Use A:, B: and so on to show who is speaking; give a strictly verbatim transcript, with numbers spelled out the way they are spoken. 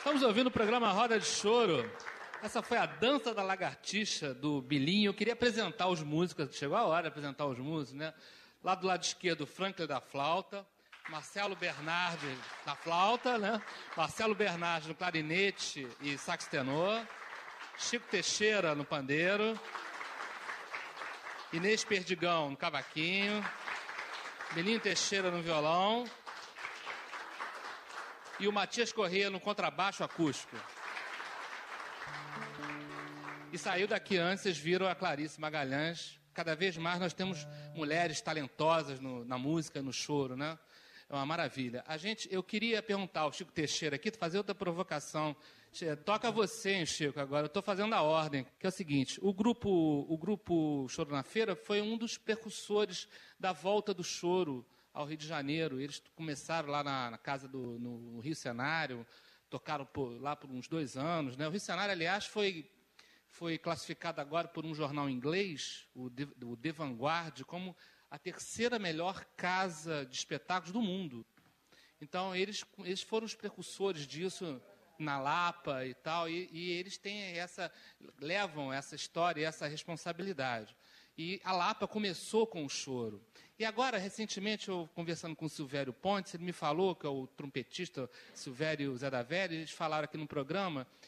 A: Estamos ouvindo o programa Roda de Choro. Essa foi a Dança da Lagartixa, do Bilinho. Eu queria apresentar os músicos, chegou a hora de apresentar os músicos, né? Lá do lado esquerdo, Franklin da flauta, Marcelo Bernardi na flauta, né? Marcelo Bernardi no clarinete e sax tenor, Chico Teixeira no pandeiro, Inês Perdigão no cavaquinho, Bilinho Teixeira no violão e o Matias Corrêa no contrabaixo acústico. E saiu daqui antes, vocês viram a Clarice Magalhães. Cada vez mais nós temos mulheres talentosas no, na música, no choro, né? É uma maravilha. A gente, eu queria perguntar ao Chico Teixeira aqui, fazer outra provocação. Toca você, hein, Chico, agora. Eu estou fazendo a ordem, que é o seguinte. O grupo, o grupo Choro na Feira foi um dos percussores da volta do choro ao Rio de Janeiro. Eles começaram lá na, na casa do no Rio Cenário, tocaram por, lá por uns dois anos, né? O Rio Cenário, aliás, foi... foi classificado agora por um jornal inglês, o The, o The Vanguard, como a terceira melhor casa de espetáculos do mundo. Então, eles, eles foram os precursores disso na Lapa e tal, e, e eles têm essa, levam essa história e essa responsabilidade. E a Lapa começou com o choro. E agora, recentemente, eu conversando com o Silvério Pontes, ele me falou, que é o trompetista Silvério Zé da Velha, eles falaram aqui no programa,